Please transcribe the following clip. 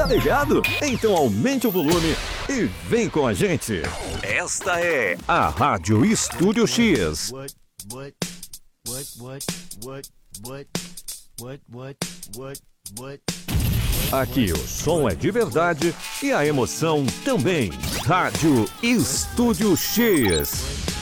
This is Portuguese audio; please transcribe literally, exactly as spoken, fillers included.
Tá ligado? Então aumente o volume e vem com a gente. Esta é a Rádio Estúdio X. What, what, what, what, what, what, what, what, what, what. Aqui o som é de verdade e a emoção também. Rádio Estúdio X.